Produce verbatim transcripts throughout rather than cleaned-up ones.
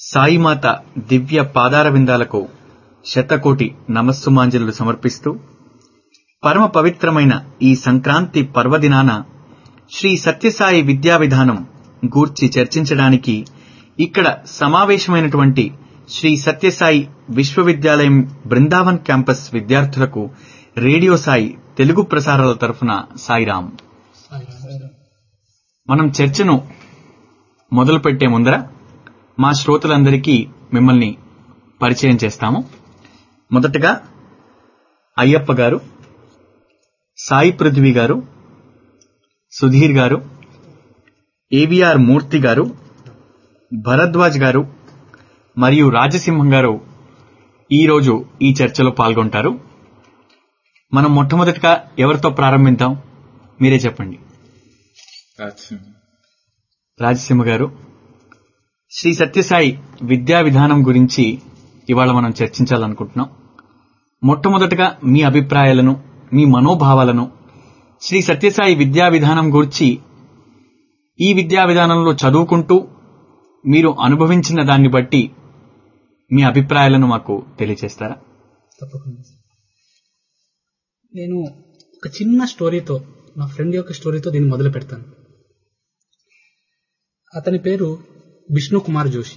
సాయిమాత దివ్య పాదార విందాలకు శతకోటి నమస్సుమాంజలు సమర్పిస్తూ పరమ పవిత్రమైన ఈ సంక్రాంతి పర్వదినాన శ్రీ సత్యసాయి విద్యా విధానం గూర్చి చర్చించడానికి ఇక్కడ సమావేశమైనటువంటి శ్రీ సత్యసాయి విశ్వవిద్యాలయం బృందావన్ క్యాంపస్ విద్యార్థులకు రేడియో సాయి తెలుగు ప్రసారాల తరఫున సాయిరాం. మనం చర్చను మొదలుపెట్టే ముందర మా శ్రోతలందరికీ మిమ్మల్ని పరిచయం చేస్తాము. మొదటగా అయ్యప్ప గారు, సాయి పృథ్వీ గారు, సుధీర్ గారు, ఏవిఆర్ మూర్తి గారు, భరద్వాజ్ గారు మరియు రాజసింహం గారు ఈరోజు ఈ చర్చలో పాల్గొంటారు. మనం మొట్టమొదటిగా ఎవరితో ప్రారంభిద్దాం, మీరే చెప్పండి. రాజసింహ గారు, శ్రీ సత్యసాయి విద్యా విధానం గురించి ఇవాళ మనం చర్చించాలనుకుంటున్నాం. మొట్టమొదటగా మీ అభిప్రాయాలను, మీ మనోభావాలను శ్రీ సత్యసాయి విద్యా విధానం గురించి, ఈ విద్యా విధానంలో చదువుకుంటూ మీరు అనుభవించిన దాన్ని బట్టి మీ అభిప్రాయాలను మాకు తెలియజేస్తారా? తప్పకుండా. నేను ఒక చిన్న స్టోరీతో, మా ఫ్రెండ్ యొక్క స్టోరీతో దీన్ని మొదలు పెడతాను. అతని పేరు విష్ణు కుమార్ జోషి.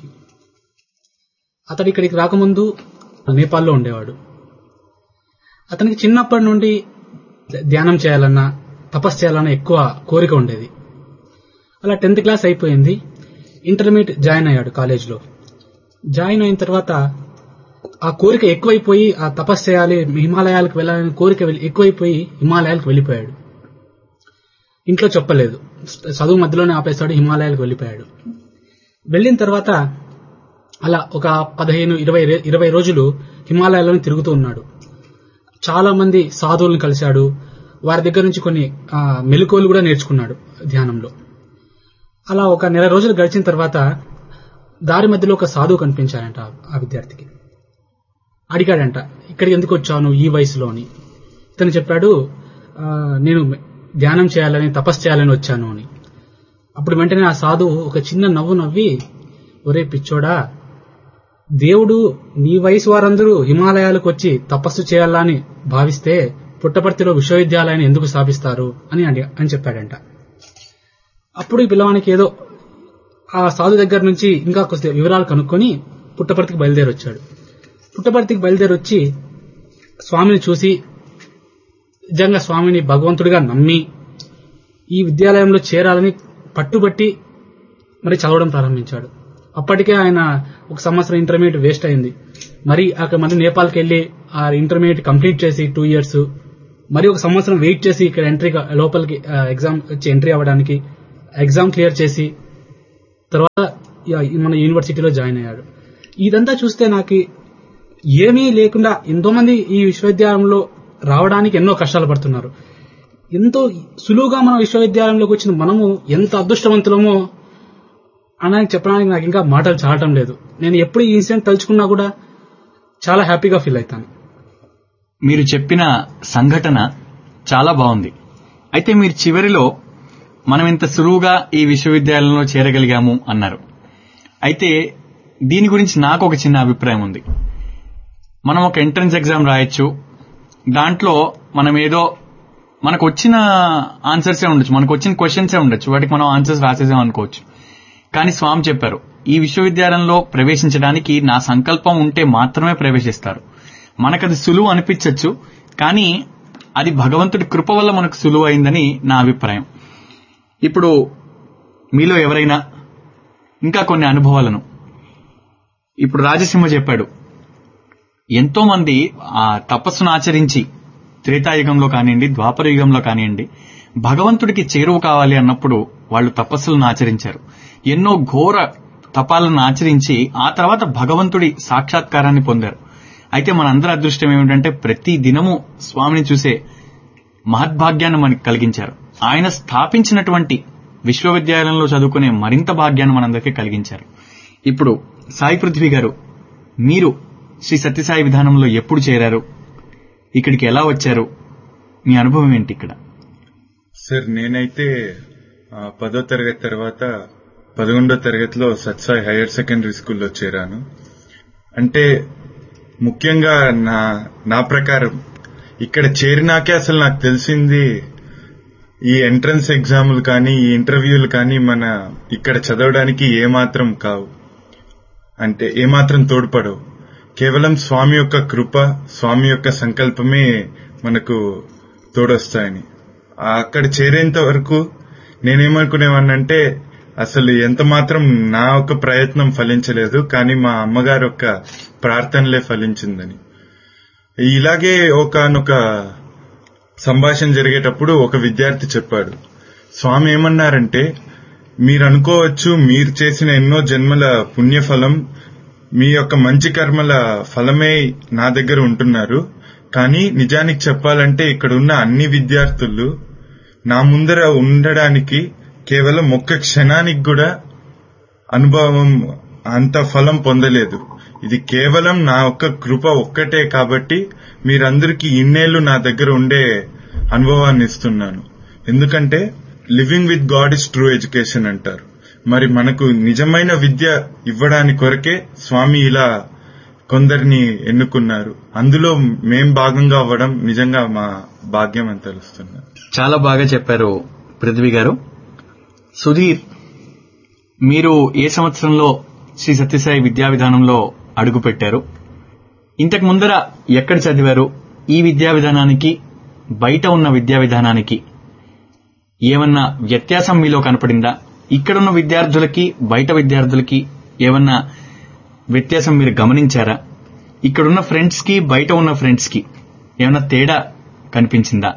అతడు ఇక్కడికి రాకముందు నేపాల్లో ఉండేవాడు. అతనికి చిన్నప్పటి నుండి ధ్యానం చేయాలన్నా, తపస్సు చేయాలన్నా ఎక్కువ కోరిక ఉండేది. అలా టెన్త్ క్లాస్ అయిపోయింది, ఇంటర్మీడియట్ జాయిన్ అయ్యాడు కాలేజ్లో. జాయిన్ అయిన తర్వాత ఆ కోరిక ఎక్కువైపోయి, ఆ తపస్సు చేయాలి, హిమాలయాలకు వెళ్ళాలని కోరిక ఎక్కువైపోయి హిమాలయాలకు వెళ్ళిపోయాడు. ఇంట్లో చెప్పలేదు, చదువు మధ్యలోనే ఆపేశాడు, హిమాలయాలకు వెళ్ళిపోయాడు. వెళ్ళిన తర్వాత అలా ఒక పదిహేను ఇరవై ఇరవై రోజులు హిమాలయాలను తిరుగుతూ ఉన్నాడు. చాలా మంది సాధువులను కలిశాడు, వారి దగ్గర నుంచి కొన్ని మెలకువలు కూడా నేర్చుకున్నాడు ధ్యానంలో. అలా ఒక నెల రోజులు గడిచిన తర్వాత దారి మధ్యలో ఒక సాధువు కనిపించాడంట ఆ విద్యార్థికి. అడిగాడంట, ఇక్కడికి ఎందుకు వచ్చాను ఈ వయసులో అని. ఇతను చెప్పాడు, నేను ధ్యానం చేయాలని, తపస్సు చేయాలని వచ్చాను అని. అప్పుడు వెంటనే ఆ సాధువు ఒక చిన్న నవ్వు నవ్వి, ఒరే పిచ్చోడా, దేవుడు నీ వయసు వారందరూ హిమాలయాలకు వచ్చి తపస్సు చేయాలని భావిస్తే పుట్టపర్తిలో విశ్వవిద్యాలయాన్ని ఎందుకు స్థాపిస్తారు అని అని చెప్పాడంట. అప్పుడు ఈ పిల్లవానికి ఏదో ఆ సాధు దగ్గర నుంచి ఇంకా కొంచెం వివరాలు కనుక్కొని పుట్టపర్తికి బయలుదేరి వచ్చాడు. పుట్టపర్తికి బయలుదేరి వచ్చి స్వామిని చూసి, నిజంగా స్వామిని భగవంతుడిగా నమ్మి ఈ విద్యాలయంలో చేరాలని పట్టుబట్టి మరి చదవడం ప్రారంభించాడు. అప్పటికే ఆయన ఒక సంవత్సరం ఇంటర్మీడియట్ వేస్ట్ అయింది. మరి అక్కడ మళ్ళీ నేపాల్కి వెళ్లి ఆ ఇంటర్మీడియట్ కంప్లీట్ చేసి టూ ఇయర్స్ మరి ఒక సంవత్సరం వెయిట్ చేసి ఇక్కడ ఎంట్రీ లోపలికి ఎగ్జామ్ వచ్చి ఎంట్రీ అవ్వడానికి ఎగ్జామ్ క్లియర్ చేసి తర్వాత మన యూనివర్సిటీలో జాయిన్ అయ్యాడు. ఇదంతా చూస్తే నాకు ఏమీ లేకుండా ఎంతో మంది ఈ విశ్వవిద్యాలయంలో రావడానికి ఎన్నో కష్టాలు పడుతున్నారు. ఎంతో సులువుగా మన విశ్వవిద్యాలయంలోకి వచ్చిన మనము ఎంత అదృష్టవంతులమో అని చెప్పడానికి నాకు ఇంకా మాటలు చాలటం లేదు. నేను ఎప్పుడు ఈ ఇన్సిడెంట్ తలుచుకున్నా కూడా చాలా హ్యాపీగా ఫీల్ అవుతాను. మీరు చెప్పిన సంఘటన చాలా బాగుంది. అయితే మీరు చివరిలో మనం ఇంత సులువుగా ఈ విశ్వవిద్యాలయంలో చేరగలిగాము అన్నారు. అయితే దీని గురించి నాకు ఒక చిన్న అభిప్రాయం ఉంది. మనం ఒక ఎంట్రన్స్ ఎగ్జామ్ రాయొచ్చు, దాంట్లో మనం ఏదో మనకు వచ్చిన ఆన్సర్సే ఉండొచ్చు, మనకు వచ్చిన క్వశ్చన్సే ఉండొచ్చు, వాటికి మనం ఆన్సర్స్ రాసేసాం అనుకోవచ్చు. కానీ స్వామి చెప్పారు, ఈ విశ్వవిద్యాలయంలో ప్రవేశించడానికి నా సంకల్పం ఉంటే మాత్రమే ప్రవేశిస్తారు. మనకది సులువు అనిపించవచ్చు, కానీ అది భగవంతుడి కృప వల్ల మనకు సులువు అయిందని నా అభిప్రాయం. ఇప్పుడు మీలో ఎవరైనా ఇంకా కొన్ని అనుభవాలను, ఇప్పుడు రాజసింహ చెప్పాడు, ఎంతో మంది ఆ తపస్సును ఆచరించి త్రేతాయుగంలో కానివ్వండి, ద్వాపర యుగంలో కానివ్వండి, భగవంతుడికి చేరువ కావాలి అన్నప్పుడు వాళ్ళు తపస్సులను ఆచరించారు. ఎన్నో ఘోర తపాలను ఆచరించి ఆ తర్వాత భగవంతుడి సాక్షాత్కారాన్ని పొందారు. అయితే మనందరి అదృష్టం ఏమిటంటే ప్రతి దినము స్వామిని చూసే మహద్భాగ్యాన్ని మనకు కలిగించారు. ఆయన స్థాపించినటువంటి విశ్వవిద్యాలయంలో చదువుకునే మరింత భాగ్యాన్ని మనందరికీ కలిగించారు. ఇప్పుడు సాయి పృథ్వీ గారు, మీరు శ్రీ సత్యసాయి విధానంలో ఎప్పుడు చేరారు, ఇక్కడికి ఎలా వచ్చారు, మీ అనుభవం ఏంటి ఇక్కడ? సార్, నేనైతే పదో తరగతి తర్వాత పదకొండో తరగతిలో సత్సాయి హైయర్ సెకండరీ స్కూల్లో చేరాను. అంటే ముఖ్యంగా నా నా ప్రకారం ఇక్కడ చేరినాకే అసలు నాకు తెలిసింది ఈ ఎంట్రన్స్ ఎగ్జాములు కానీ ఈ ఇంటర్వ్యూలు కానీ మన ఇక్కడ చదవడానికి ఏమాత్రం కావు, అంటే ఏమాత్రం తోడ్పడవు. కేవలం స్వామి యొక్క కృప, స్వామి యొక్క సంకల్పమే మనకు తోడొస్తాయని. అక్కడ చేరేంత వరకు నేనేమనుకునేవాడినంటే అసలు ఎంత మాత్రం నా యొక్క ప్రయత్నం ఫలించలేదు, కానీ మా అమ్మగారి యొక్క ప్రార్థనలే ఫలించిందని. ఇలాగే ఒకనొక సంభాషణ జరిగేటప్పుడు ఒక విద్యార్థి చెప్పాడు, స్వామి ఏమన్నారంటే, మీరు అనుకోవచ్చు మీరు చేసిన ఎన్నో జన్మల పుణ్యఫలం, మీ యొక్క మంచి కర్మల ఫలమే నా దగ్గర ఉంటున్నారు, కానీ నిజానికి చెప్పాలంటే ఇక్కడ ఉన్న అన్ని విద్యార్థులు నా ముందర ఉండడానికి కేవలం ఒక్క క్షణానికి కూడా అనుభవం అంత ఫలం పొందలేదు. ఇది కేవలం నా ఒక్క కృప ఒక్కటే, కాబట్టి మీరందరికీ ఇన్నేళ్లు నా దగ్గర ఉండే అనుభవాన్ని ఇస్తున్నాను. ఎందుకంటే living with God is true education అంటారు. మరి మనకు నిజమైన విద్య ఇవ్వడానికి కొరకే స్వామి ఇలా కొందరిని ఎన్నుకున్నారు. అందులో మేం భాగంగా అవ్వడం నిజంగా మా భాగ్యం అని తెలుస్తున్నారు. చాలా బాగా చెప్పారు పృథ్వీ గారు. సుధీర్, మీరు ఏ సంవత్సరంలో శ్రీ సత్యసాయి విద్యా విధానంలో అడుగు పెట్టారు? ఇంతకు ముందర ఎక్కడ చదివారు? ఈ విద్యా విధానానికి బయట ఉన్న విద్యా విధానానికి ఏమన్నా వ్యత్యాసం మీలో కనపడిందా? ఇక్కడున్న విద్యార్థులకి బయట విద్యార్థులకి ఏమన్నా వ్యత్యాసం మీరు గమనించారా? ఇక్కడున్న ఫ్రెండ్స్ కి బయట ఉన్న ఫ్రెండ్స్ కి ఏమన్నా తేడా కనిపించిందా?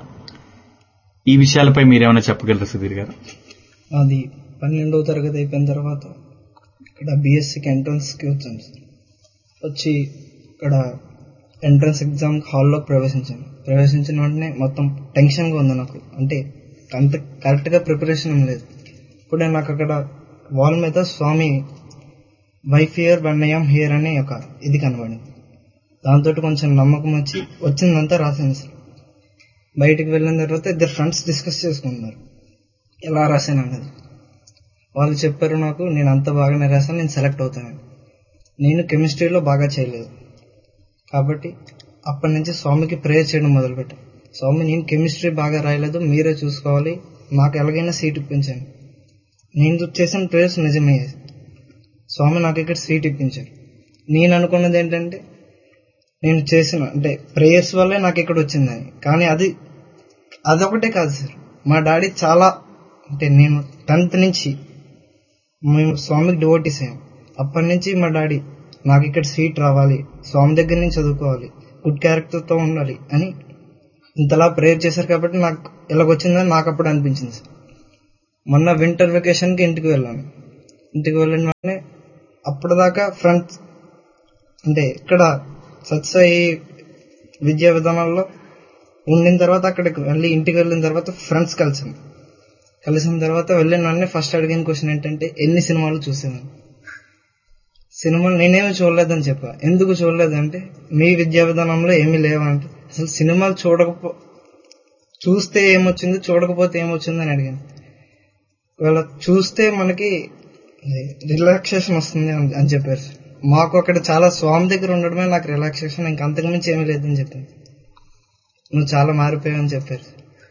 ఈ విషయాలపై మీరేమన్నా చెప్పగలరా సుధీర్ గారు? అది పన్నెండవ తరగతి అయిపోయిన తర్వాత ఇక్కడ బీఎస్సీకి ఎంట్రన్స్కి వచ్చాను సార్. వచ్చి ఇక్కడ ఎంట్రన్స్ ఎగ్జామ్ హాల్లో ప్రవేశించాను. ప్రవేశించిన వెంటనే మొత్తం టెన్షన్గా ఉంది నాకు. అంటే అంత కరెక్ట్గా ప్రిపరేషన్ ఏం లేదు. ఇప్పుడే నాకు అక్కడ వాల్ మీద స్వామి wife here one I'm here అనే ఒక ఇది కనబడింది. దాంతో కొంచెం నమ్మకం వచ్చి వచ్చిందంతా రాశాను సార్. బయటికి వెళ్ళిన తర్వాత ఇద్దరు ఫ్రెండ్స్ డిస్కస్ చేసుకున్నారు ఎలా రాశాను అన్నది. వాళ్ళు చెప్పారు నాకు, నేను అంత బాగానే రాశాను, నేను సెలెక్ట్ అవుతానని. నేను కెమిస్ట్రీలో బాగా చేయలేదు కాబట్టి అప్పటి నుంచి స్వామికి ప్రేయర్ చేయడం మొదలుపెట్టాను. స్వామి, నేను కెమిస్ట్రీ బాగా రాయలేదు, మీరే చూసుకోవాలి, నాకు ఎలాగైనా సీట్ ఇప్పించాను. నేను చేసిన ప్రేయర్స్ నిజమయ్యాయి. స్వామి నాకు ఇక్కడ సీట్ ఇప్పించారు. నేను అనుకున్నది ఏంటంటే నేను చేసిన అంటే ప్రేయర్స్ వల్లే నాకు ఇక్కడ వచ్చిందని. కానీ అది అదొకటే కాదు సార్. మా డాడీ చాలా అంటే నేను టెన్త్ నుంచి మేము స్వామికి డివోటీస్ అయ్యాం. అప్పటి నుంచి మా డాడీ నాకు ఇక్కడ సీట్ రావాలి, స్వామి దగ్గర నుంచి చదువుకోవాలి, గుడ్ క్యారెక్టర్తో ఉండాలి అని ఇంతలా ప్రేయర్ చేశారు. కాబట్టి నాకు ఇలాగొచ్చిందని నాకు అప్పుడు అనిపించింది సార్. మొన్న వింటర్ వెకేషన్కి ఇంటికి వెళ్ళాను. ఇంటికి వెళ్ళిన వెంటనే అప్పటిదాకా ఫ్రెండ్స్ అంటే ఇక్కడ సత్సాయి విద్యా విధానాల్లో ఉండిన తర్వాత అక్కడికి వెళ్ళి ఇంటికి వెళ్ళిన తర్వాత ఫ్రెండ్స్ కలిసాను. కలిసిన తర్వాత వెళ్ళిన వెంటనే ఫస్ట్ అడిగిన క్వశ్చన్ ఏంటంటే ఎన్ని సినిమాలు చూసాను. సినిమాలు నేనేమి చూడలేదని చెప్పా. ఎందుకు చూడలేదంటే మీ విద్యా విధానంలో ఏమీ లేవంటే, అసలు సినిమాలు చూడకపో చూస్తే ఏమొచ్చింది, చూడకపోతే ఏమొచ్చింది అని అడిగాను. వాళ్ళ చూస్తే మనకి రిలాక్సేషన్ వస్తుంది అని చెప్పారు. మాకు అక్కడ చాలా స్వామి దగ్గర ఉండడమే నాకు రిలాక్సేషన్, ఇంకా అంతకుమించి ఏమీ లేదని చెప్పాను. నువ్వు చాలా మారిపోయావని చెప్పారు.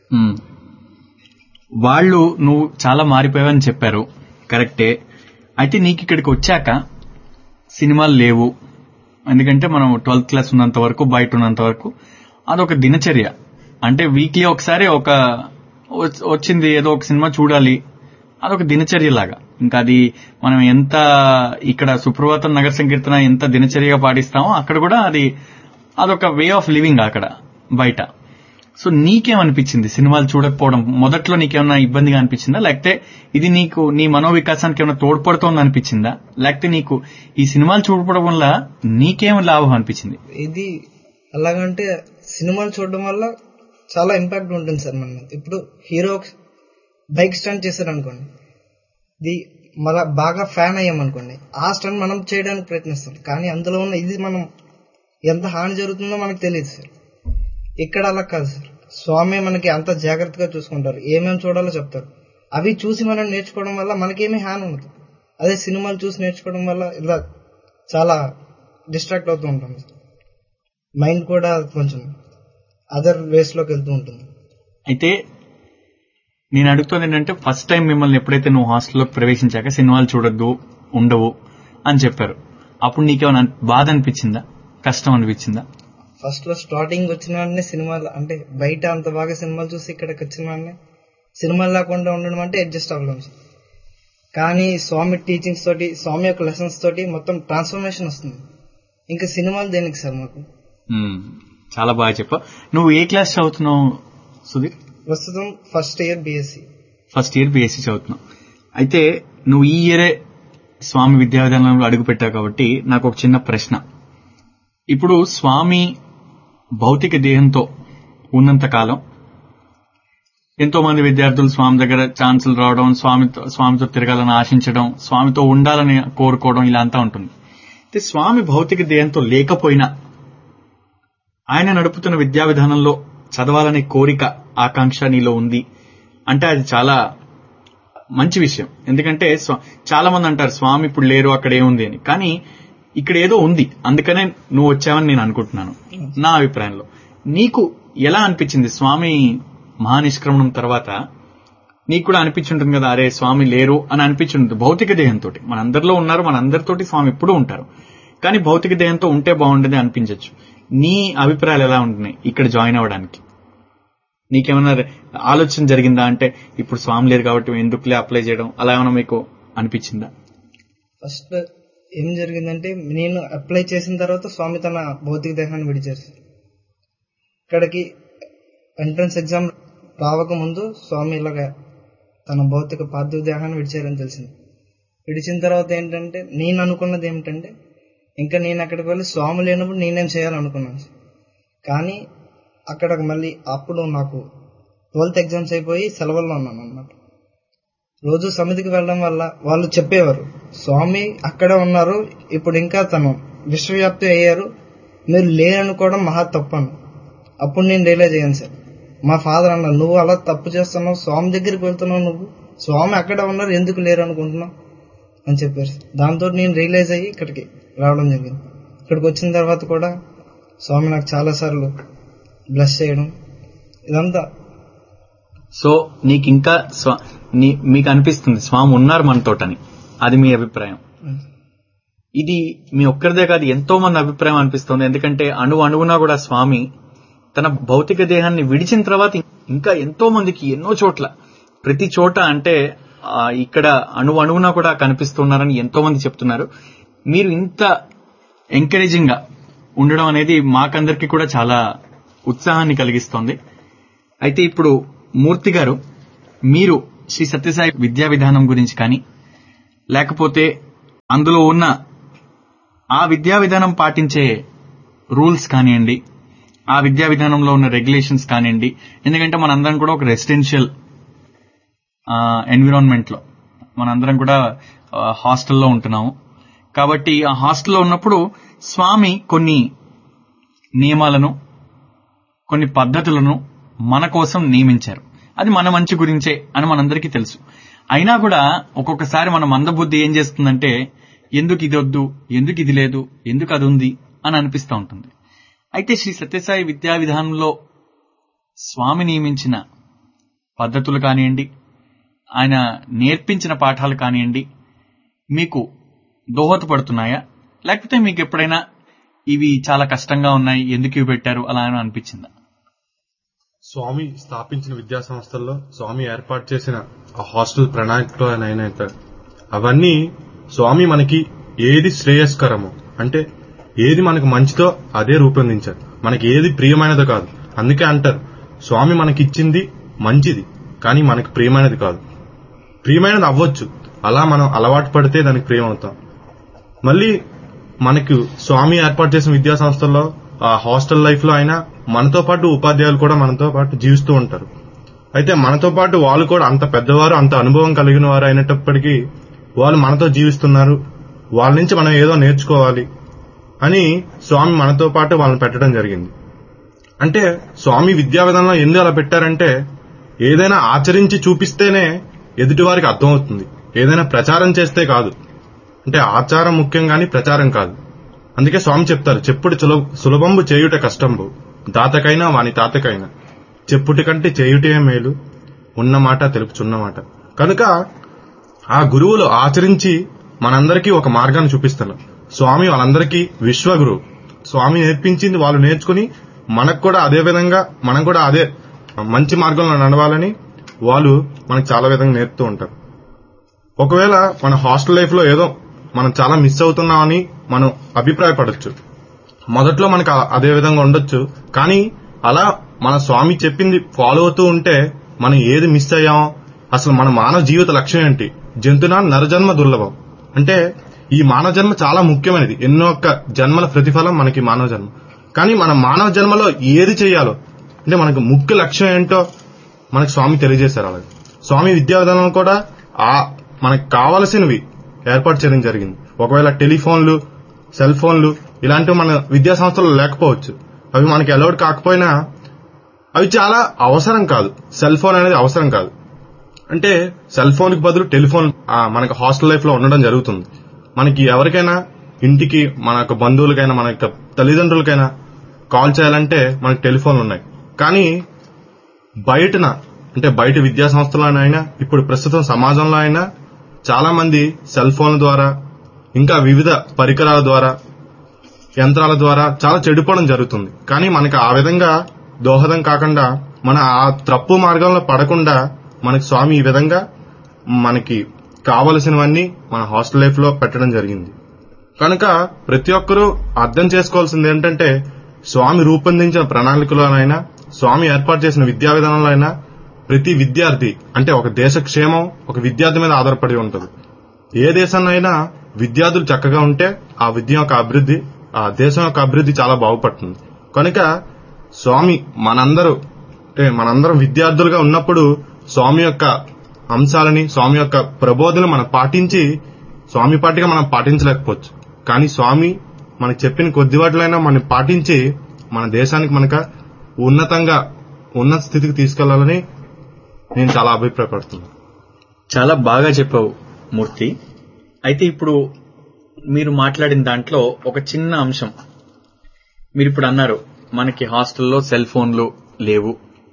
వాళ్ళు నువ్వు చాలా మారిపోయావని చెప్పారు, కరెక్టే. అయితే నీకు ఇక్కడికి వచ్చాక సినిమాలు లేవు, ఎందుకంటే మనం ట్వెల్త్ క్లాస్ ఉన్నంత వరకు బయట ఉన్నంత వరకు అదొక దినచర్య. అంటే వీక్లీ ఒకసారి ఒక వచ్చింది ఏదో ఒక సినిమా చూడాలి, అదొక దినచర్య లాగా. ఇంకా అది మనం ఎంత ఇక్కడ సుప్రభాతం నగర సంకీర్తన ఎంత దినచర్యగా పాటిస్తామో అక్కడ కూడా అది అదొక వే ఆఫ్ లివింగ్ అక్కడ బయట. సో నీకేమనిపించింది సినిమాలు చూడకపోవడం? మొదట్లో నీకేమన్నా ఇబ్బందిగా అనిపించిందా, లేకపోతే ఇది నీకు నీ మనోవికాసానికి ఏమైనా తోడ్పడుతోంది అనిపించిందా, లేకపోతే నీకు ఈ సినిమాలు చూడడం వల్ల నీకేం లాభం అనిపించింది? ఇది ఎలాగంటే సినిమాలు చూడడం వల్ల చాలా ఇంపాక్ట్ ఉంటుంది సార్ మన మీద. ఇప్పుడు హీరో బైక్ స్టంట్ చేశారు అనుకోండి, ఇది మన బాగా ఫ్యాన్ అయ్యామనుకోండి, ఆ స్టంట్ మనం చేయడానికి ప్రయత్నిస్తాం, కానీ అందులో ఉన్న ఇది మనం ఎంత హాని జరుగుతుందో మనకు తెలియదు సార్. ఇక్కడ అలా కాదు సార్. స్వామి మనకి అంత జాగ్రత్తగా చూసుకుంటారు, ఏమేమి చూడాలో చెప్తారు. అవి చూసి మనం నేర్చుకోవడం వల్ల మనకేమీ హాని ఉండదు. అదే సినిమాలు చూసి నేర్చుకోవడం వల్ల ఇలా చాలా డిస్ట్రాక్ట్ అవుతూ ఉంటాం. మైండ్ కూడా కొంచెం అదర్ వేస్ లోకి వెళ్తూ ఉంటుంది. అయితే నేను అడుగుతుంది ఏంటంటే, ఫస్ట్ టైం మిమ్మల్ని ఎప్పుడైతే నువ్వు హాస్టల్లోకి ప్రవేశించాక సినిమాలు చూడొద్దు, ఉండవు అని చెప్పారు, అప్పుడు నీకేమైనా బాధ అనిపించిందా, కష్టం అనిపించిందా? ఫస్ట్ లో స్టార్టింగ్ వచ్చిన వాడిని సినిమాలు అంటే బయట అంత బాగా సినిమాలు చూసి ఇక్కడికి వచ్చిన వాడిని సినిమాలు లేకుండా ఉండడం అంటే అడ్జస్ట్ అవ్వలేం. కానీ స్వామి టీచింగ్స్ తోటి, స్వామి యొక్క లెసన్స్ తోటి మొత్తం ట్రాన్స్ఫర్మేషన్ వస్తుంది. ఇంకా సినిమాలు దేనికి సార్ మాకు. చాలా బాగా చెప్పా. నువ్వు ఏ క్లాస్ చదువుతున్నావు సుధీర్? ప్రస్తుతం first year BSc. First year BSc చదువుతున్నావు. అయితే నువ్వు ఈ ఇయరే స్వామి విద్యా విధానంలో అడుగు పెట్టావు కాబట్టి నాకు ఒక చిన్న ప్రశ్న. ఇప్పుడు స్వామి భౌతిక దేహంతో ఉన్నంత కాలం ఎంతో మంది విద్యార్థులు స్వామి దగ్గర ఛాన్సులు రావడం, స్వామితో స్వామితో తిరగాలని ఆశించడం, స్వామితో ఉండాలని కోరుకోవడం ఇలా అంతా ఉంటుంది. అయితే స్వామి భౌతిక దేహంతో లేకపోయినా ఆయన నడుపుతున్న విద్యా విధానంలో చదవాలనే కోరిక, ఆకాంక్ష నీలో ఉంది అంటే అది చాలా మంచి విషయం. ఎందుకంటే చాలా మంది అంటారు స్వామి ఇప్పుడు లేరు, అక్కడ ఏముంది అని. కానీ ఇక్కడ ఏదో ఉంది, అందుకనే నువ్వు వచ్చావని నేను అనుకుంటున్నాను. నా అభిప్రాయంలో నీకు ఎలా అనిపించింది స్వామి మహానిష్క్రమణం తర్వాత? నీకు కూడా అనిపించుంటుంది కదా, అరే స్వామి లేరు అని అనిపించుంటుంది. భౌతిక దేహంతో మనందరిలో ఉన్నారు, మనందరితోటి స్వామి ఎప్పుడూ ఉంటారు, కానీ భౌతిక దేహంతో ఉంటే బాగుండేది అనిపించవచ్చు. నీ అభిప్రాయాలు ఎలా ఉంటున్నాయి ఇక్కడ జాయిన్ అవ్వడానికి? నీకేమన్నా ఆలోచన జరిగిందా? అంటే ఇప్పుడు స్వామి లేరు కాబట్టి ఎందుకులే అప్లై చేయడం, అలా ఏమైనా మీకు అనిపించిందా? ఫస్ట్ ఏం జరిగిందంటే, నేను అప్లై చేసిన తర్వాత స్వామి తన భౌతిక దేహాన్ని విడిచారు. ఇక్కడికి ఎంట్రన్స్ ఎగ్జామ్ రావకముందు స్వామి ఇలాగా తన భౌతిక పార్థివ దేహాన్ని విడిచారని తెలిసింది. విడిచిన తర్వాత ఏంటంటే నేను అనుకున్నది ఏమిటంటే, ఇంకా నేను అక్కడికి వెళ్ళి స్వామి లేనప్పుడు నేనేం చేయాలనుకున్నాను. కానీ అక్కడ మళ్ళీ అప్పుడు నాకు ట్వెల్త్ ఎగ్జామ్స్ అయిపోయి సెలవుల్లో ఉన్నాను అనమాట. రోజు సమితికి వెళ్ళడం వల్ల వాళ్ళు చెప్పేవారు, స్వామి అక్కడే ఉన్నారు, ఇప్పుడు ఇంకా తను విశ్వవ్యాప్తి అయ్యారు, మీరు లేరనుకోవడం మహా తప్పను. అప్పుడు నేను రియలైజ్ అయ్యాను సార్. మా ఫాదర్ అన్నారు, నువ్వు అలా తప్పు చేస్తున్నావు, స్వామి దగ్గరికి వెళ్తున్నావు, నువ్వు స్వామి అక్కడే ఉన్నారు, ఎందుకు లేరు అనుకుంటున్నావు అని చెప్పారు. దాంతో నేను రియలైజ్ అయ్యి ఇక్కడికి రావడం జరిగింది. ఇక్కడికి వచ్చిన తర్వాత కూడా స్వామి నాకు చాలా సార్లు బ్లెస్ చేయడం ఇదంతా. సో నీకు ఇంకా మీకు అనిపిస్తుంది స్వామి ఉన్నారు మనతోటని, అది మీ అభిప్రాయం. ఇది మీ ఒక్కరిదే కాదు, ఎంతో మంది అభిప్రాయం అనిపిస్తుంది. ఎందుకంటే అణు అణువునా కూడా స్వామి తన భౌతిక దేహాన్ని విడిచిన తర్వాత ఇంకా ఎంతో మందికి ఎన్నో చోట్ల, ప్రతి చోట అంటే ఇక్కడ అణు అణువునా కూడా కనిపిస్తున్నారని ఎంతో మంది చెప్తున్నారు. మీరు ఇంత ఎంకరేజింగ్ గా ఉండడం అనేది మాకందరికీ కూడా చాలా ఉత్సాహాన్ని కలిగిస్తోంది. అయితే ఇప్పుడు మూర్తి గారు, మీరు శ్రీ సత్యసాయి విద్యా విధానం గురించి కానీ, లేకపోతే అందులో ఉన్న ఆ విద్యా విధానం పాటించే రూల్స్ కానివ్వండి, ఆ విద్యా విధానంలో ఉన్న రెగ్యులేషన్స్ కానివ్వండి, ఎందుకంటే మనందరం కూడా ఒక రెసిడెన్షియల్ ఎన్విరాన్మెంట్ లో మనందరం కూడా హాస్టల్లో ఉంటున్నాము. కాబట్టి ఆ హాస్టల్లో ఉన్నప్పుడు స్వామి కొన్ని నియమాలను, కొన్ని పద్ధతులను మన కోసం నియమించారు. అది మన మంచి గురించే అని మనందరికీ తెలుసు. అయినా కూడా ఒక్కొక్కసారి మన మందబుద్ధి ఏం చేస్తుందంటే, ఎందుకు ఇది వద్దు, ఎందుకు ఇది లేదు, ఎందుకు అది ఉంది అని అనిపిస్తూ ఉంటుంది. అయితే శ్రీ సత్యసాయి విద్యా విధానంలో స్వామి నియమించిన పద్ధతులు కానివ్వండి, ఆయన నేర్పించిన పాఠాలు కానివ్వండి, మీకు దోహదపడుతున్నాయా? లేకపోతే మీకు ఎప్పుడైనా ఇవి చాలా కష్టంగా ఉన్నాయి, ఎందుకు ఇవి పెట్టారు అలా అనిపించిందా? స్వామి స్థాపించిన విద్యా సంస్థల్లో స్వామి ఏర్పాటు చేసిన ఆ హాస్టల్ ప్రణాళికలో అయినా అవన్నీ స్వామి మనకి ఏది శ్రేయస్కరమో, అంటే ఏది మనకు మంచిదో అదే రూపొందించారు. మనకి ఏది ప్రియమైనదో కాదు. అందుకే అంటారు, స్వామి మనకిచ్చింది మంచిది, కానీ మనకి ప్రియమైనది కాదు. ప్రియమైనది అవ్వచ్చు, అలా మనం అలవాటు పడితే దానికి ప్రియమవుతాం. మళ్ళీ మనకు స్వామి ఏర్పాటు చేసిన విద్యా సంస్థల్లో ఆ హాస్టల్ లైఫ్ లో అయినా మనతో పాటు ఉపాధ్యాయులు కూడా మనతో పాటు జీవిస్తూ ఉంటారు. అయితే మనతో పాటు వాళ్ళు కూడా అంత పెద్దవారు, అంత అనుభవం కలిగిన వారు అయినప్పటికీ వాళ్ళు మనతో జీవిస్తున్నారు, వాళ్ళ నుంచి మనం ఏదో నేర్చుకోవాలి అని స్వామి మనతో పాటు వాళ్ళని పెట్టడం జరిగింది. అంటే స్వామి విద్యా విధానంలో ఎందుకు అలా పెట్టారంటే, ఏదైనా ఆచరించి చూపిస్తేనే ఎదుటి వారికి అర్థమవుతుంది, ఏదైనా ప్రచారం చేస్తే కాదు. అంటే ఆచారం ముఖ్యం గాని ప్రచారం కాదు. అందుకే స్వామి చెప్తారు, చెప్పుడు సులభంబు చేయుట కష్టంబు, దాతకైనా వాని తాతకైనా, చెప్పుటి కంటే చేయుటే మేలు, ఉన్న మాట తెలుపుచున్న మాట. కనుక ఆ గురువులు ఆచరించి మనందరికీ ఒక మార్గాన్ని చూపిస్తారు. స్వామి వాళ్ళందరికీ విశ్వగురువు. స్వామి నేర్పించింది వాళ్ళు నేర్చుకుని మనకు కూడా అదే విధంగా మనం కూడా అదే మంచి మార్గంలో నడవాలని వాళ్ళు మనకు చాలా విధంగా నేర్పుతూ ఉంటారు. ఒకవేళ మన హాస్టల్ లైఫ్ లో ఏదో మనం చాలా మిస్ అవుతున్నామని మనం అభిప్రాయపడొచ్చు. మొదట్లో మనకు అదే విధంగా ఉండొచ్చు. కానీ అలా మన స్వామి చెప్పింది ఫాలో అవుతూ ఉంటే మనం ఏది మిస్ అయ్యామో, అసలు మన మానవ జీవిత లక్ష్యం ఏంటి, జంతునా నరజన్మ దుర్లభం. అంటే ఈ మానవ జన్మ చాలా ముఖ్యమైనది. ఎన్నో ఒక్క జన్మల ప్రతిఫలం మనకి మానవ జన్మ. కానీ మన మానవ జన్మలో ఏది చేయాలో, అంటే మనకు ముఖ్య లక్ష్యం ఏంటో మనకు స్వామి తెలియజేశారు. అలాగే స్వామి విద్యా విధానం కూడా ఆ మనకు కావలసినవి ఏర్పాటు చేయడం జరిగింది. ఒకవేళ టెలిఫోన్లు, సెల్ ఫోన్లు ఇలాంటివి మన విద్యా సంస్థల్లో లేకపోవచ్చు. అవి మనకి అలౌడ్ కాకపోయినా అవి చాలా అవసరం కాదు. సెల్ ఫోన్ అనేది అవసరం కాదు. అంటే సెల్ ఫోన్ కి బదులు టెలిఫోన్ మనకి హాస్టల్ లైఫ్ లో ఉండడం జరుగుతుంది. మనకి ఎవరికైనా ఇంటికి, మన యొక్క బంధువులకైనా, మన యొక్క తల్లిదండ్రులకైనా కాల్ చేయాలంటే మనకి టెలిఫోన్లు ఉన్నాయి. కానీ బయటన, అంటే బయట విద్యా సంస్థలోనైనా, ఇప్పుడు ప్రస్తుతం సమాజంలో అయినా చాలా మంది సెల్ ఫోన్ల ద్వారా, ఇంకా వివిధ పరికరాల ద్వారా, యంత్రాల ద్వారా చాలా చెడిపోవడం జరుగుతుంది. కానీ మనకి ఆ విధంగా దోహదం కాకుండా, మన ఆ తప్పు మార్గంలో పడకుండా మనకి స్వామి ఈ విధంగా మనకి కావలసినవన్నీ మన హాస్టల్ లైఫ్ లో పెట్టడం జరిగింది. కనుక ప్రతి ఒక్కరూ అర్థం చేసుకోవాల్సింది ఏంటంటే, స్వామి రూపొందించిన ప్రణాళికలోనైనా, స్వామి ఏర్పాటు చేసిన విద్యా విధానంలో అయినా ప్రతి విద్యార్థి, అంటే ఒక దేశ క్షేమం ఒక విద్యార్థి మీద ఆధారపడి ఉంటుంది. ఏ దేశంలో అయినా విద్యార్థులు చక్కగా ఉంటే ఆ విద్య యొక్క అభివృద్ధి, ఆ దేశం యొక్క అభివృద్ధి చాలా బాగుపడుతుంది. కనుక స్వామి మనందరూ, అంటే మనందరం విద్యార్థులుగా ఉన్నప్పుడు స్వామి యొక్క అంశాలని, స్వామి యొక్క ప్రబోధనలు మనం పాటించి, స్వామి పాటిగా మనం పాటించలేకపోవచ్చు. కానీ స్వామి మనకు చెప్పిన కొద్ది వాటిలైనా మనం పాటించి మన దేశానికి మనక ఉన్నతంగా ఉన్నత స్థితికి తీసుకెళ్లాలని నేను చాలా అభిప్రాయపడుతున్నాను. చాలా బాగా చెప్పావు మూర్తి. అయితే ఇప్పుడు మీరు మాట్లాడిన దాంట్లో ఒక చిన్న అంశం, మీరు ఇప్పుడు అన్నారు మనకి హాస్టల్లో సెల్ ఫోన్లు లేవు.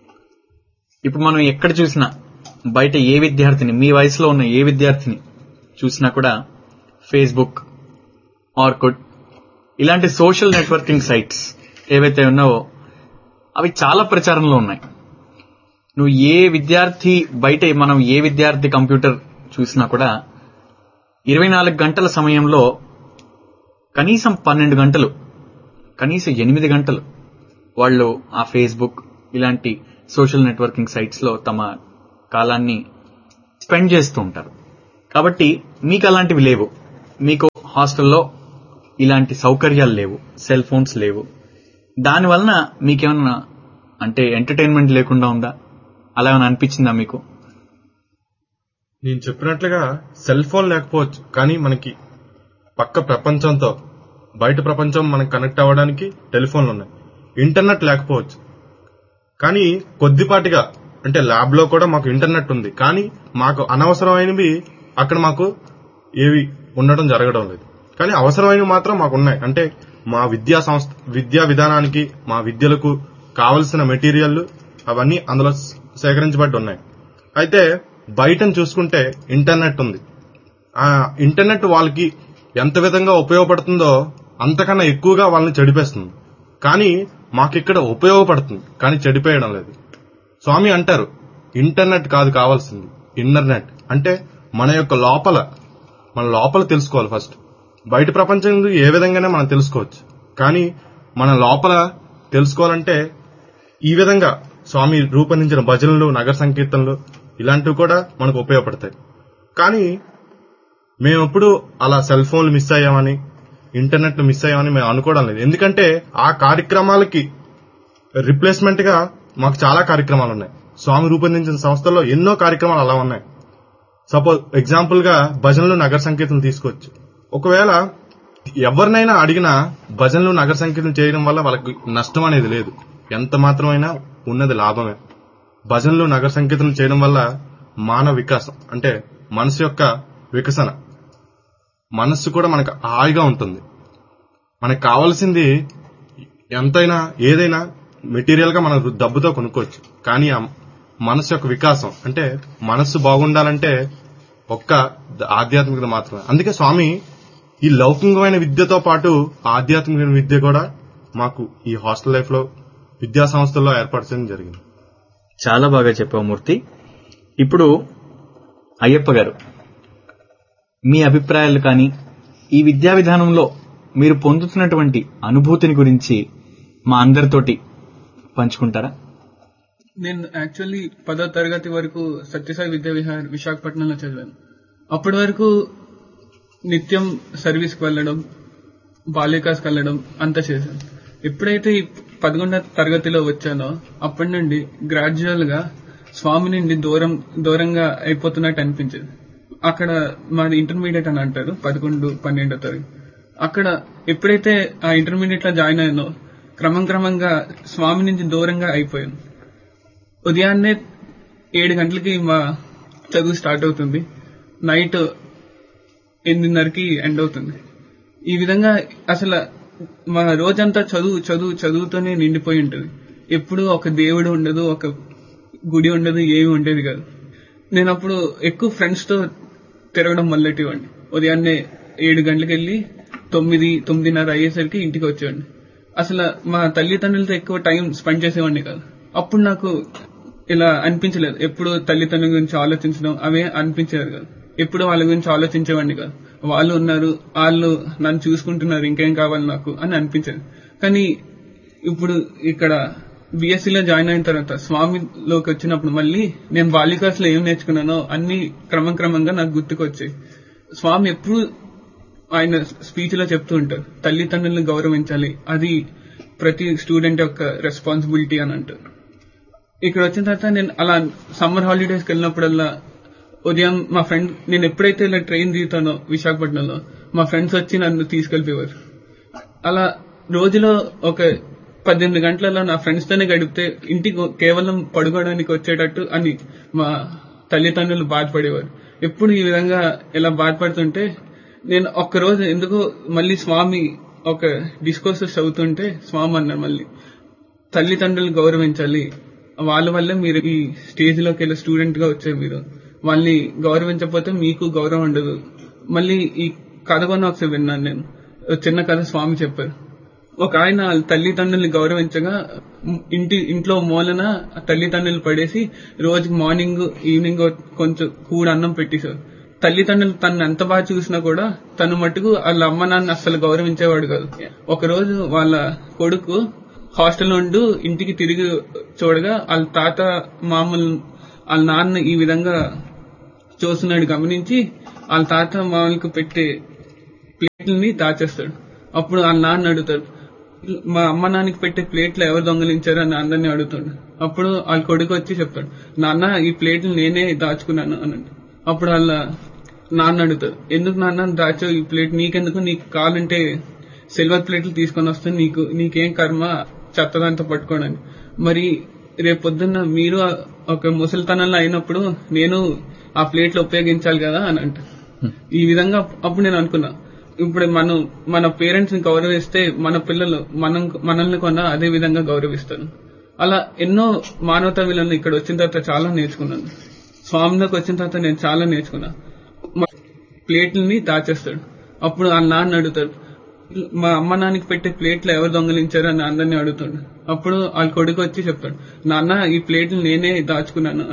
ఇప్పుడు మనం ఎక్కడ చూసినా, బయట ఏ విద్యార్థిని, మీ వయసులో ఉన్న ఏ విద్యార్థిని చూసినా కూడా ఫేస్బుక్, ఆర్కుట్ ఇలాంటి సోషల్ నెట్వర్కింగ్ సైట్స్ ఏవైతే ఉన్నావో అవి చాలా ప్రచారంలో ఉన్నాయి. నువ్వు ఏ విద్యార్థి, బయట మనం ఏ విద్యార్థి కంప్యూటర్ చూసినా కూడా ఇరవై నాలుగు గంటల సమయంలో కనీసం పన్నెండు గంటలు, కనీసం ఎనిమిది గంటలు వాళ్ళు ఆ ఫేస్బుక్ ఇలాంటి సోషల్ నెట్వర్కింగ్ సైట్స్ లో తమ కాలాన్ని స్పెండ్ చేస్తూ ఉంటారు. కాబట్టి మీకు అలాంటివి లేవు, మీకు హాస్టల్లో ఇలాంటి సౌకర్యాలు లేవు, సెల్ ఫోన్స్ లేవు. దానివలన మీకేమన్నా, అంటే ఎంటర్టైన్మెంట్ లేకుండా ఉందా, అలా ఏమైనా అనిపించిందా మీకు? నేను చెప్పినట్లుగా సెల్ ఫోన్ లేకపోవచ్చు, కానీ మనకి పక్క ప్రపంచంతో, బయట ప్రపంచం మనకు కనెక్ట్ అవ్వడానికి టెలిఫోన్లు ఉన్నాయి. ఇంటర్నెట్ లేకపోవచ్చు, కానీ కొద్దిపాటిగా, అంటే ల్యాబ్ లో కూడా మాకు ఇంటర్నెట్ ఉంది. కానీ మాకు అనవసరమైనవి అక్కడ మాకు ఏవి ఉండడం జరగడం లేదు. కానీ అవసరమైనవి మాత్రం మాకు ఉన్నాయి. అంటే మా విద్యా సంస్థ, విద్యా విధానానికి, మా విద్యలకు కావలసిన మెటీరియల్ అవన్నీ అందులో సేకరించబడి ఉన్నాయి. అయితే బయటను చూసుకుంటే ఇంటర్నెట్ ఉంది. ఆ ఇంటర్నెట్ వాళ్ళకి ఎంత విధంగా ఉపయోగపడుతుందో అంతకన్నా ఎక్కువగా వాళ్ళని చెడిపేస్తుంది. కానీ మాకిక్కడ ఉపయోగపడుతుంది, కానీ చెడిపేయడం లేదు. స్వామి అంటారు, ఇంటర్నెట్ కాదు కావాల్సింది, ఇన్నర్నెట్. అంటే మన యొక్క లోపల, మన లోపల తెలుసుకోవాలి ఫస్ట్. బయట ప్రపంచం ఏ విధంగానే మనం తెలుసుకోవచ్చు, కానీ మన లోపల తెలుసుకోవాలంటే ఈ విధంగా స్వామి రూపొందించిన భజనలు, నగర సంకీర్తనలు ఇలాంటివి కూడా మనకు ఉపయోగపడతాయి. కానీ మేము ఎప్పుడు అలా సెల్ ఫోన్లు మిస్ అయ్యామని, ఇంటర్నెట్ మిస్ అయ్యామని మేము అనుకోవడం లేదు. ఎందుకంటే ఆ కార్యక్రమాలకి రిప్లేస్మెంట్ గా మాకు చాలా కార్యక్రమాలు ఉన్నాయి. స్వామి రూపొందించిన సంస్థల్లో ఎన్నో కార్యక్రమాలు అలా ఉన్నాయి. సపోజ్ ఎగ్జాంపుల్ గా భజనలు, నగర సంకీర్తనలు తీసుకోవచ్చు. ఒకవేళ ఎవరినైనా అడిగినా భజనలు, నగర సంకీర్తనలు చేయడం వల్ల వాళ్ళకి నష్టం అనేది లేదు, ఎంత మాత్రమైనా ఉన్నది లాభమే. భజనలు, నగర సంకీర్తనలు చేయడం వల్ల మానవ వికాసం, అంటే మనసు యొక్క వికసన, మనస్సు కూడా మనకు హాయిగా ఉంటుంది. మనకు కావాల్సింది ఎంతైనా ఏదైనా మెటీరియల్ గా మనం డబ్బుతో కొనుక్కోవచ్చు, కానీ ఆ మనస్సు యొక్క వికాసం అంటే మనస్సు బాగుండాలంటే ఒక్క ఆధ్యాత్మికత మాత్రమే. అందుకే స్వామి ఈ లౌకికమైన విద్యతో పాటు ఆధ్యాత్మిక విద్య కూడా మాకు ఈ హాస్టల్ లైఫ్ లో విద్యా సంస్థల్లో ఏర్పాటు చేయడం జరిగింది. చాలా బాగా చెప్పావు మూర్తి. ఇప్పుడు అయ్యప్ప గారు, మీ అభిప్రాయాలు కానీ ఈ విద్యా విధానంలో మీరు పొందుతున్నటువంటి అనుభూతిని గురించి మా అందరితోటి పంచుకుంటారా? నేను యాక్చువల్లీ పదో తరగతి వరకు సత్యసాయి విద్యా విహార్ విశాఖపట్నంలో చదివాను. అప్పటి వరకు నిత్యం సర్వీస్కి వెళ్ళడం, బాలికాస్కి వెళ్ళడం అంతా చేశాను. ఎప్పుడైతే ఈ పదకొండవ తరగతిలో వచ్చానో అప్పటి నుండి గ్రాడ్యువల్ గా స్వామి నుండి దూరం దూరంగా అయిపోతున్నట్టు అనిపించేది. అక్కడ మాది ఇంటర్మీడియట్ అని అంటారు, పదకొండు పన్నెండో తరగతి. అక్కడ ఎప్పుడైతే ఆ ఇంటర్మీడియట్ లో జాయిన్ అయ్యానో క్రమం క్రమంగా స్వామి నుంచి దూరంగా అయిపోయాను. ఉదయాన్నే ఏడు గంటలకి మా చదువు స్టార్ట్ అవుతుంది, నైట్ ఎనిమిదిన్నరకి ఎండ్ అవుతుంది. ఈ విధంగా అసలు మా రోజంతా చదువు చదువు చదువుతోనే నిండిపోయి ఉంటుంది. ఎప్పుడు ఒక దేవుడు ఉండదు, ఒక గుడి ఉండదు, ఏమి ఉండేది కాదు. నేను అప్పుడు ఎక్కువ ఫ్రెండ్స్ తో తిరగడం మొదలెట్టేవాడిని. ఉదయాన్నే ఏడు గంటలకు వెళ్ళి తొమ్మిది తొమ్మిదిన్నర అయ్యేసరికి ఇంటికి వచ్చేవాడిని. అసలు మా తల్లిదండ్రులతో ఎక్కువ టైం స్పెండ్ చేసేవాడిని కాదు. అప్పుడు నాకు ఇలా అనిపించలేదు. ఎప్పుడు తల్లిదండ్రుల గురించి ఆలోచించడం అవే అనిపించేది కాదు. ఎప్పుడు వాళ్ళ గురించి ఆలోచించేవాడిని కాదు. వాళ్ళు ఉన్నారు, వాళ్ళు నన్ను చూసుకుంటున్నారు, ఇంకేం కావాలి నాకు అని అనిపించేది. కానీ ఇప్పుడు ఇక్కడ బిఎస్సీలో జాయిన్ అయిన తర్వాత స్వామిలోకి వచ్చినప్పుడు మళ్ళీ నేను బాలికాస్ లో ఏం నేర్చుకున్నానో అన్ని క్రమం క్రమంగా నాకు గుర్తుకొచ్చాయి. స్వామి ఎప్పుడు ఆయన స్పీచ్ లో చెప్తూ ఉంటారు, తల్లిదండ్రులను గౌరవించాలి, అది ప్రతి స్టూడెంట్ యొక్క రెస్పాన్సిబిలిటీ అని అంటారు. ఇక్కడ వచ్చిన తర్వాత నేను అలా సమ్మర్ హాలిడేస్కి వెళ్ళినప్పుడల్లా ఉదయం మా ఫ్రెండ్, నేను ఎప్పుడైతే ఇలా ట్రైన్ దిగుతానో విశాఖపట్నంలో మా ఫ్రెండ్స్ వచ్చి నన్ను తీసుకెళ్లిపోయేవారు. అలా రోజులో ఒక పద్దెనిమిది గంటలలో నా ఫ్రెండ్స్ తోనే గడిపితే ఇంటికి కేవలం పడుకోవడానికి వచ్చేటట్టు అని మా తల్లిదండ్రులు బాధపడేవారు. ఎప్పుడు ఈ విధంగా ఇలా బాధపడుతుంటే నేను ఒక్కరోజు ఎందుకో మళ్ళీ స్వామి ఒక డిస్కోర్సెస్ చదువుతుంటే స్వామి అన్నారు, మళ్ళీ తల్లిదండ్రులు గౌరవించాలి, వాళ్ళ వల్లే మీరు ఈ స్టేజ్ లోకి వెళ్ళి స్టూడెంట్ గా వచ్చారు, మీరు వాళ్ళని గౌరవించకపోతే మీకు గౌరవం ఉండదు. మళ్ళీ ఈ కథ కొన్ని ఒకసారి విన్నాను నేను, చిన్న కథ స్వామి చెప్పారు. ఒక ఆయన తల్లిదండ్రుల్ని గౌరవించగా ఇంటి ఇంట్లో మూలన తల్లిదండ్రులు పడేసి రోజుకి మార్నింగ్ ఈవినింగ్ కొంచెం కూడ అన్నం పెట్టేశారు. తల్లిదండ్రులు తను ఎంత బాగా చూసినా కూడా తను మటుకు వాళ్ళ అమ్మ నాన్న అస్సలు గౌరవించేవాడు కాదు. ఒక రోజు వాళ్ళ కొడుకు హాస్టల్లో ఉంటూ ఇంటికి తిరిగి చూడగా వాళ్ళ తాత మామూలు వాళ్ళ నాన్న ఈ విధంగా చూస్తున్నాడు గమనించి వాళ్ళ తాత మామూలుకు పెట్టే ప్లేట్లని దాచేస్తాడు. అప్పుడు వాళ్ళ నాన్న అడుగుతాడు, మా అమ్మ నాన్నకి పెట్టే ప్లేట్లు ఎవరు దొంగలించారు అని అందరినీ అడుగుతాడు. అప్పుడు వాళ్ళ కొడుకు వచ్చి చెప్తాడు, నాన్న ఈ ప్లేట్లు నేనే దాచుకున్నాను అనండి. అప్పుడు వాళ్ళ నాన్న అడుగుతాడు, ఎందుకు నాన్న దాచావు ఈ ప్లేట్, నీకెందుకు, నీకు కావాలంటే సిల్వర్ ప్లేట్లు తీసుకొని వస్తే నీకు నీకేం కర్మ చెత్తదంతా పట్టుకోవడానికి, మరి రేపు పొద్దున్న మీరు ఒక ముసలితనంలో అయినప్పుడు నేను ఆ ప్లేట్లు ఉపయోగించాలి కదా అని అంట. ఈ విధంగా అప్పుడు నేను అనుకున్నా, ఇప్పుడు మనం మన పేరెంట్స్ ని గౌరవిస్తే మన పిల్లలు మనం మనల్ని కొన్నా అదే విధంగా గౌరవిస్తారు. అలా ఎన్నో మానవతా విలువలను ఇక్కడ వచ్చిన తర్వాత చాలా నేర్చుకున్నాను. స్వామిలోకి వచ్చిన తర్వాత నేను చాలా నేర్చుకున్నా. ప్లేట్లని దాచేస్తాడు. అప్పుడు ఆ నాన్న అడుగుతాడు, మా అమ్మ నాన్నకి పెట్టే ప్లేట్లు ఎవరు దొంగలించారు అని అందరినీ అడుగుతాడు. అప్పుడు వాళ్ళ కొడుకు వచ్చి చెప్తాడు, నాన్న ఈ ప్లేట్లు నేనే దాచుకున్నాను